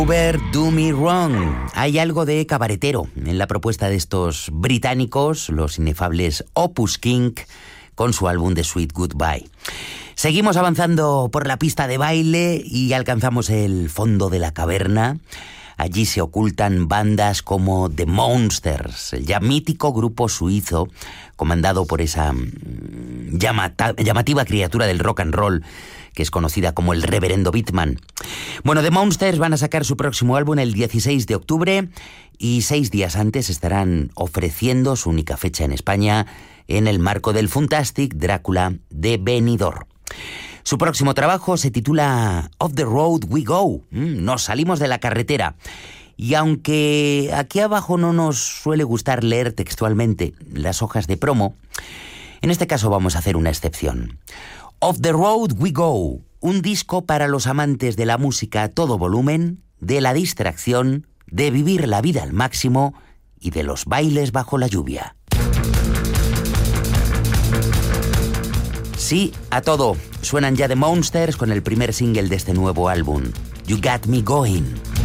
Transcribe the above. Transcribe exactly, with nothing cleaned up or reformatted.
Do Me Wrong. Hay algo de cabaretero en la propuesta de estos británicos, los inefables Opus King, con su álbum The Sweet Goodbye. Seguimos avanzando por la pista de baile y alcanzamos el fondo de la caverna. Allí se ocultan bandas como The Monsters, el ya mítico grupo suizo comandado por esa llamata- llamativa criatura del rock and roll que es conocida como el Reverendo Bitman. Bueno, The Monsters van a sacar su próximo álbum el dieciséis de octubre y seis días antes estarán ofreciendo su única fecha en España en el marco del Funtastic Drácula de Benidorm. Su próximo trabajo se titula Off the Road We Go. Nos salimos de la carretera. Y aunque aquí abajo no nos suele gustar leer textualmente las hojas de promo, en este caso vamos a hacer una excepción. Off the Road We Go, un disco para los amantes de la música a todo volumen, de la distracción, de vivir la vida al máximo y de los bailes bajo la lluvia. Sí, a todo. Suenan ya The Monsters con el primer single de este nuevo álbum, You Got Me Going.